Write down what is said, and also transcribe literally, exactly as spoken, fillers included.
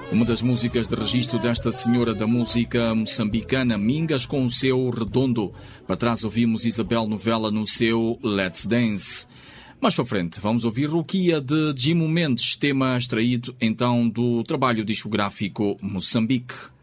Uma das músicas de registro desta senhora da música moçambicana, Mingas, com o seu Redondo. Para trás ouvimos Isabel Novella no seu Let's Dance. Mais para frente, vamos ouvir Rukia de Jimo Mendes, tema extraído então do trabalho discográfico Moçambique.